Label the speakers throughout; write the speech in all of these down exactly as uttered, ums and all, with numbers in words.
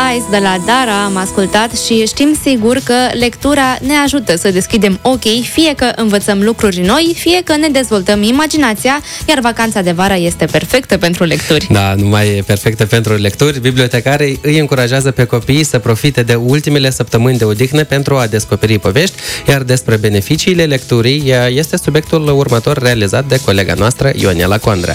Speaker 1: Eyes de la Dara am ascultat și știm sigur că lectura ne ajută să deschidem ochii, fie că învățăm lucruri noi, fie că ne dezvoltăm imaginația, iar vacanța de vară este perfectă pentru lecturi.
Speaker 2: Da, nu mai e perfectă pentru lecturi. Bibliotecarii îi încurajează pe copii să profite de ultimele săptămâni de odihnă pentru a descoperi povești, iar despre beneficiile lecturii este subiectul următor realizat de colega noastră Ionela Condrea.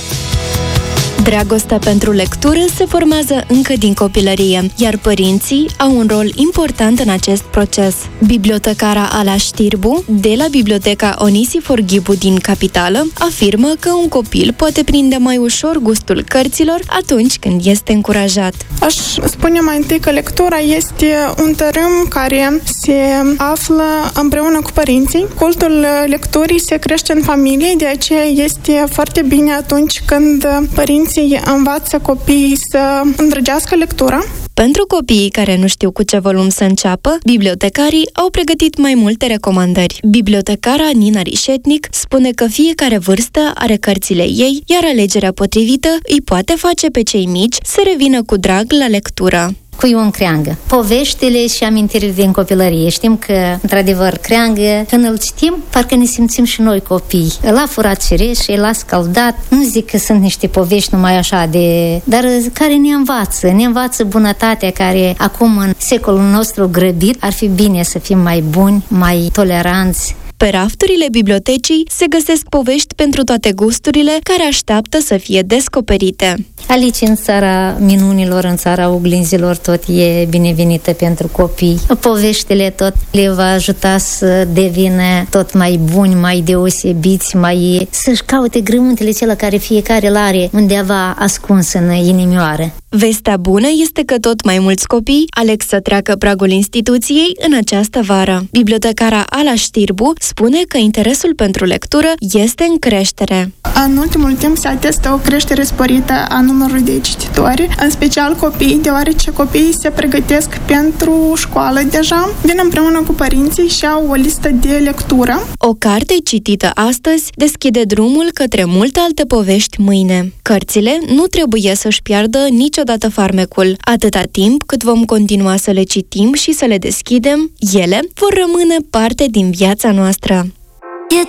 Speaker 3: Dragostea pentru lectură se formează încă din copilărie, iar părinții au un rol important în acest proces. Bibliotecara Ala Știrbu, de la Biblioteca Onisifor Ghibu din Capitală, afirmă că un copil poate prinde mai ușor gustul cărților atunci când este încurajat.
Speaker 4: Aș spune mai întâi că lectura este un tărâm care se află împreună cu părinții. Cultul lecturii se crește în familie, de aceea este foarte bine atunci când părinții învață copiii să îndrăgească lectura.
Speaker 3: Pentru copiii care nu știu cu ce volum să înceapă, bibliotecarii au pregătit mai multe recomandări. Bibliotecara Nina Rișetnic spune că fiecare vârstă are cărțile ei, iar alegerea potrivită îi poate face pe cei mici să revină cu drag la lectură.
Speaker 5: Cu Ion Creangă. Poveștile și amintirile din copilărie. Știm că, într-adevăr, Creangă, când îl citim, parcă ne simțim și noi copii. El a furat cireșe, el a scaldat. Nu zic că sunt niște povești numai așa de... dar care ne învață. Ne învață bunătatea care, acum, în secolul nostru grăbit, ar fi bine să fim mai buni, mai toleranți.
Speaker 3: Pe rafturile bibliotecii se găsesc povești pentru toate gusturile care așteaptă să fie descoperite.
Speaker 5: Alice în țara minunilor, în țara oglinzilor, tot e binevenită pentru copii. Poveștile tot le va ajuta să devină tot mai buni, mai deosebiți, mai... să-și caute grăuntele celor care fiecare l-are undeva ascuns în inimioară.
Speaker 3: Vestea bună este că tot mai mulți copii aleg să treacă pragul instituției în această vară. Bibliotecara Ala Știrbu spune că interesul pentru lectură este în creștere.
Speaker 4: În ultimul timp se atestă o creștere sporită a numărului de cititori, în special copii, deoarece copiii se pregătesc pentru școală deja, vin împreună cu părinții și au o listă de lectură.
Speaker 3: O carte citită astăzi deschide drumul către multe alte povești mâine. Cărțile nu trebuie să-și piardă niciodată farmecul. Atâta timp cât vom continua să le citim și să le deschidem, ele vor rămâne parte din viața noastră.